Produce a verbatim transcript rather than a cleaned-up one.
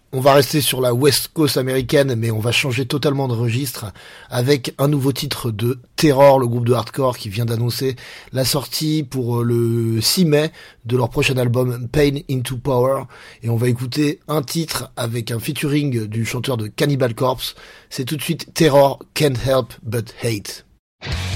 On va rester sur la West Coast américaine, mais on va changer totalement de registre avec un nouveau titre de Terror, le groupe de hardcore qui vient d'annoncer la sortie pour le six mai de leur prochain album Pain into Power. Et on va écouter un titre avec un featuring du chanteur de Cannibal Corpse. C'est tout de suite Terror, Can't Help But Hate.